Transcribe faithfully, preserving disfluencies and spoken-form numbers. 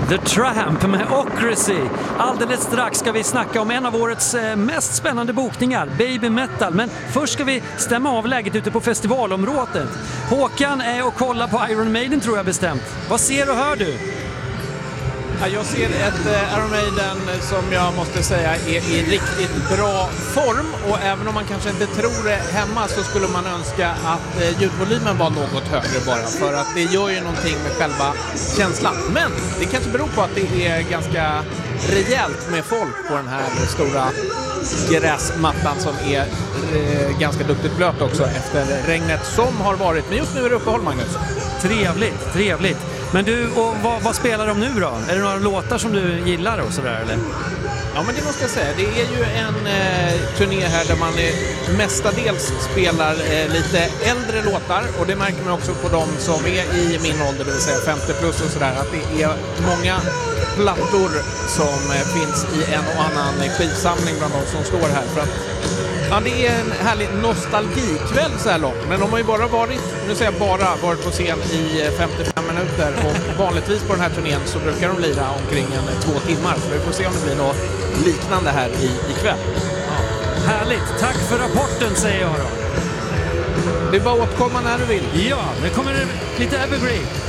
The Tramp med Ocracy. Alldeles strax ska vi snacka om en av årets mest spännande bokningar, Baby Metal. Men först ska vi stämma av läget ute på festivalområdet. Håkan är och kollar på Iron Maiden, tror jag bestämt. Vad ser och hör du? Ja, jag ser ett eh, Iron Maiden som jag måste säga är i riktigt bra form, och även om man kanske inte tror det hemma så skulle man önska att eh, ljudvolymen var något högre bara, för att det gör ju någonting med själva känslan. Men det kanske beror på att det är ganska rejält med folk på den här stora gräsmattan som är eh, ganska duktigt blöt också efter regnet som har varit. Men just nu är det uppehåll, Magnus. Trevligt, trevligt. Men du, och vad, vad spelar de nu då? Är det några låtar som du gillar och sådär, eller? Ja, men det måste jag säga. Det är ju en eh, turné här där man eh, mestadels spelar eh, lite äldre låtar, och det märker man också på de som är i min ålder, det vill säga femtio plus och sådär, att det är många plattor som eh, finns i en och annan skivsamling bland de som står här. För att, ja, det är en härlig nostalgikväll så här långt, men de har ju bara varit, nu säger jag bara, varit på scen i femtiofem minuter, och vanligtvis på den här turnén så brukar de lira omkring en två timmar, så vi får se om det blir något liknande här i, ikväll. Ja, härligt, tack för rapporten, säger jag då. Det är bara att återkomma när du vill. Ja, nu kommer det lite Evergreen.